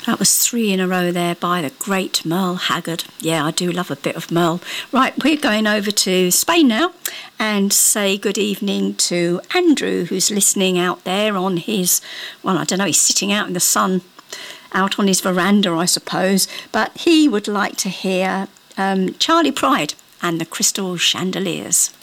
That was 3 in a row there by the great Merle Haggard. Yeah, I do love a bit of Merle. Right, we're going over to Spain now and say good evening to Andrew, who's listening out there on his, well, I don't know, he's sitting out in the sun, out on his veranda, I suppose. But he would like to hear Charlie Pride and the Crystal Chandeliers.